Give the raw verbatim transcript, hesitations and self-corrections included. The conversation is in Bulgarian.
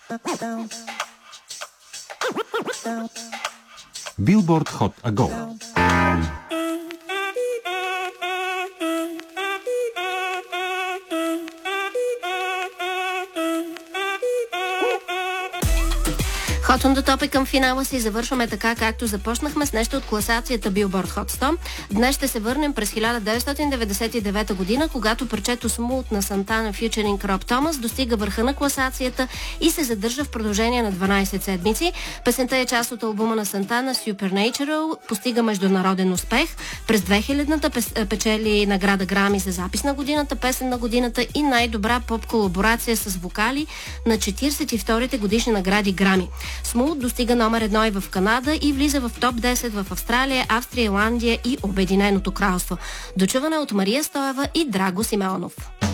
Billboard Hot Ago. Hot on the Top към финала си завършваме така, както започнахме с нещо от класацията Billboard Hot сто. Днес ще се върнем през хиляда деветстотин деветдесет и девета година, когато парчето Smooth на Santana featuring Rob Thomas достига върха на класацията и се задържа в продължение на дванайсет седмици. Песента е част от албума на Santana Supernatural, постига международен успех. През две хилядната печели награда Грами за запис на годината, песен на годината и най-добра поп-колаборация с вокали на четирийсет и вторите годишни награди Грами. Smooth достига номер едно и в Канада и влиза в топ десет в Австралия, Австрия, Ирландия и Обединеното кралство. Дочуване от Мария Стоева и Драго Симеонов.